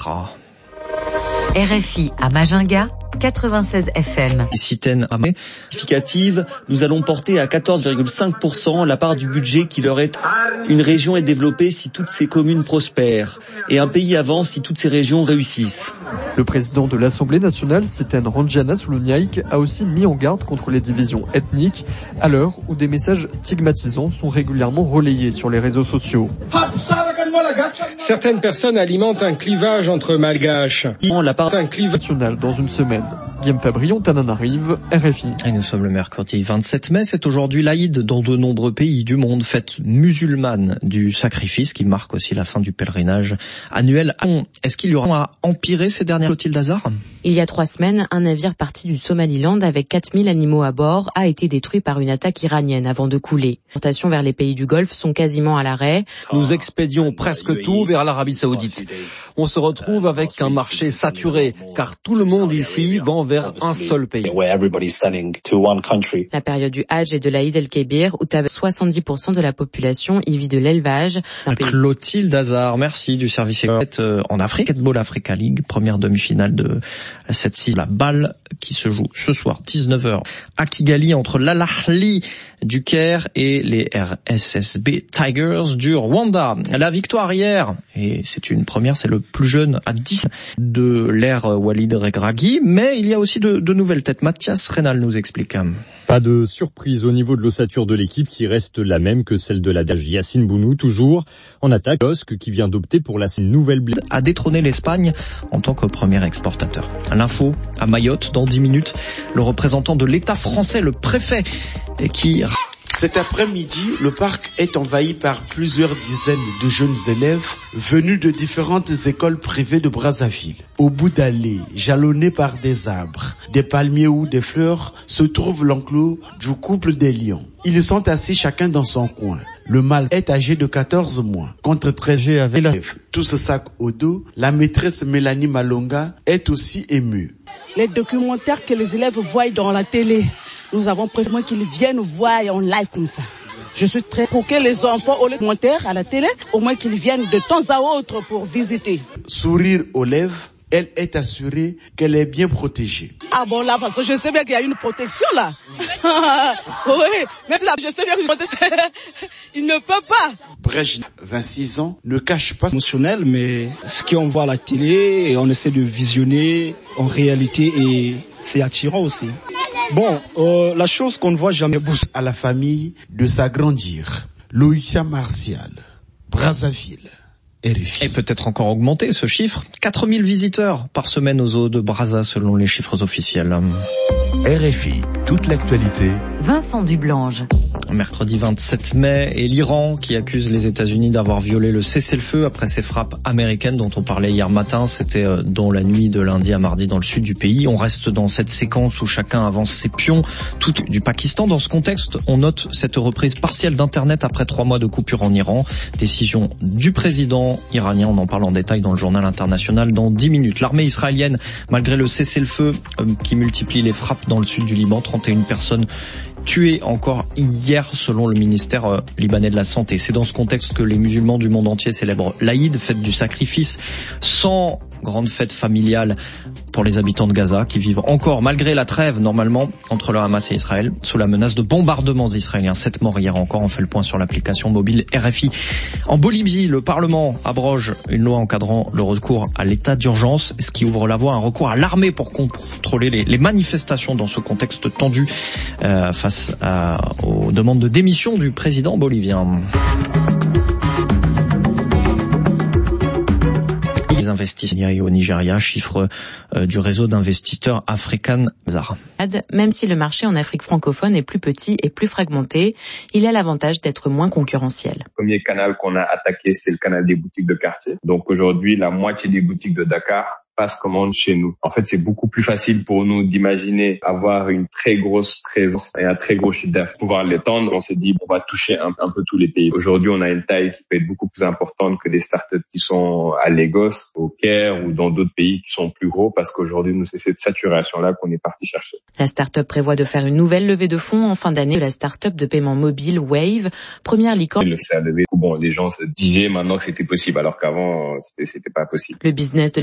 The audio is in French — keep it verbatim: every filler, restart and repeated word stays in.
Accra. R F I à Majinga, quatre-vingt-seize F M. Citaine significative, nous allons porter à quatorze virgule cinq pour cent la part du budget qui leur est. Une région est développée si toutes ses communes prospèrent, et un pays avance si toutes ses régions réussissent. Le président de l'Assemblée nationale, Siten Ranjana Souloniaïk, a aussi mis en garde contre les divisions ethniques, à l'heure où des messages stigmatisants sont régulièrement relayés sur les réseaux sociaux. Certaines personnes alimentent un clivage entre malgaches. La part un clivage national dans une semaine. Guillaume Fabrion, Tananarive, R F I. Et nous sommes le mercredi vingt-sept mai, c'est aujourd'hui l'Aïd dans de nombreux pays du monde, fête musulmane du sacrifice qui marque aussi la fin du pèlerinage annuel. Est-ce qu'il y aura à empirer ces dernières Clotilde Hazard? Il y a trois semaines, un navire parti du Somaliland avec quatre mille animaux à bord a été détruit par une attaque iranienne avant de couler. Les exportations vers les pays du Golfe sont quasiment à l'arrêt. Nous expédions presque tout vers l'Arabie Saoudite. On se retrouve avec un marché saturé car tout le monde ici vend vers un seul pays. La période du Hajj et de l'Aïd el-Kébir, où soixante-dix pour cent de la population y vit de l'élevage. Clotilde Hazard, merci du service euh, en Afrique. Basketball Africa League, première demi-finale de cette six. La balle qui se joue ce soir, dix-neuf heures, à Kigali, entre l'Al Ahly du Caire et les R S S B Tigers du Rwanda. La victoire hier, et c'est une première, c'est le plus jeune à dix de l'ère Walid Regragui, mais il y a aussi de, de nouvelles têtes. Mathias Rénal nous explique. Pas de surprise au niveau de l'ossature de l'équipe qui reste la même que celle de la Dage. Yacine Bounou, toujours en attaque. Losc qui vient d'opter pour la nouvelle blessure. A détrôné l'Espagne en tant que premier exportateur. L'info à Mayotte, dans dix minutes, le représentant de l'État français, le préfet, qui... Cet après-midi, le parc est envahi par plusieurs dizaines de jeunes élèves venus de différentes écoles privées de Brazzaville. Au bout d'allées, jalonnées par des arbres, des palmiers ou des fleurs, se trouve l'enclos du couple des lions. Ils sont assis chacun dans son coin. Le mâle est âgé de quatorze mois, contre treize avec l'élève. Tout ce sac au dos, la maîtresse Mélanie Malonga est aussi émue. Les documentaires que les élèves voient dans la télé, nous avons préféré qu'ils viennent voir en live comme ça. Je suis très pour que les enfants, au lieu de commentaires à la télé, au moins qu'ils viennent de temps à autre pour visiter. Sourire aux lèvres, elle est assurée qu'elle est bien protégée. Ah bon, là, parce que je sais bien qu'il y a une protection là. Oui, mais là, je sais bien que je... il ne peut pas. Brèche, vingt-six ans, ne cache pas... émotionnel, mais ce qu'on voit à la télé, et on essaie de visionner en réalité et c'est attirant aussi. Bon, euh, la chose qu'on ne voit jamais... À la famille de s'agrandir. Loïcia Martial, Brazzaville. Et peut-être encore augmenter ce chiffre. quatre mille visiteurs par semaine aux eaux de Brazza selon les chiffres officiels. R F I, toute l'actualité. Vincent Dublange. Mercredi vingt-sept mai, et l'Iran qui accuse les États-Unis d'avoir violé le cessez-le-feu après ces frappes américaines dont on parlait hier matin. C'était dans la nuit de lundi à mardi dans le sud du pays. On reste dans cette séquence où chacun avance ses pions, tout du Pakistan. Dans ce contexte, on note cette reprise partielle d'Internet après trois mois de coupure en Iran. Décision du président iranien, on en parle en détail dans le journal international dans dix minutes. L'armée israélienne, malgré le cessez-le-feu euh, qui multiplie les frappes dans le sud du Liban, trente et une personnes tuées encore hier selon le ministère euh, libanais de la Santé. C'est dans ce contexte que les musulmans du monde entier célèbrent l'Aïd, fête du sacrifice, sans grande fête familiale pour les habitants de Gaza qui vivent encore, malgré la trêve normalement entre le Hamas et Israël, sous la menace de bombardements israéliens. Sept morts hier encore. On fait le point sur l'application mobile R F I. En Bolivie, le Parlement abroge une loi encadrant le recours à l'état d'urgence, ce qui ouvre la voie à un recours à l'armée pour contrôler les, les manifestations dans ce contexte tendu euh, face à, aux demandes de démission du président bolivien. Les investisseurs au Nigeria, chiffre euh, du réseau d'investisseurs African Bazaar. Même si le marché en Afrique francophone est plus petit et plus fragmenté, il a l'avantage d'être moins concurrentiel. Le premier canal qu'on a attaqué, c'est le canal des boutiques de quartier. Donc aujourd'hui, la moitié des boutiques de Dakar passe commande chez nous. En fait, c'est beaucoup plus facile pour nous d'imaginer avoir une très grosse présence et un très gros chiffre d'affaires. Pouvoir l'étendre, on s'est dit, on va toucher un, un peu tous les pays. Aujourd'hui, on a une taille qui peut être beaucoup plus importante que des startups qui sont à Lagos, au Caire ou dans d'autres pays qui sont plus gros parce qu'aujourd'hui, nous, c'est cette saturation-là qu'on est parti chercher. La start-up prévoit de faire une nouvelle levée de fonds en fin d'année de la start-up de paiement mobile Wave, première licorne. Le faire lever, bon, les gens se disaient maintenant que c'était possible alors qu'avant, c'était, c'était pas possible. Le business de